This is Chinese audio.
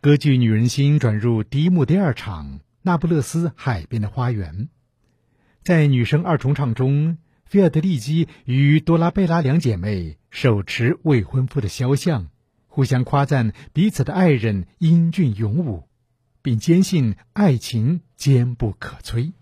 歌剧《女人心》转入第一幕第二场，那不勒斯海边的花园。在女声二重唱中，菲尔德利基与多拉贝拉两姐妹手持未婚夫的肖像，互相夸赞彼此的爱人英俊勇武，并坚信爱情坚不可摧。